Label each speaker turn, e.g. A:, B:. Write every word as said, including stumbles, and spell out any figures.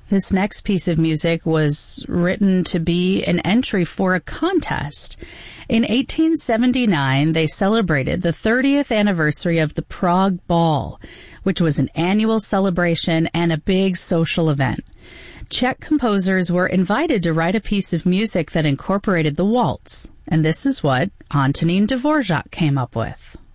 A: This next piece of music was written to be an entry for a contest. In eighteen seventy-nine, they celebrated the thirtieth anniversary of the Prague Ball, which was an annual celebration and a big social event. Czech composers were invited to write a piece of music that incorporated the waltz, and this is what Antonín Dvořák came up with.